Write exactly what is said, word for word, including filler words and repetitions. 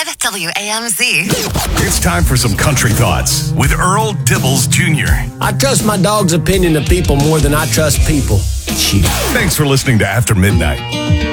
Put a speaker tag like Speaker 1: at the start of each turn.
Speaker 1: five W A M Z.
Speaker 2: It's time for some country thoughts with Earl Dibbles Junior
Speaker 3: I trust my dog's opinion of people more than I trust people. Shit.
Speaker 2: Thanks for listening to After Midnight.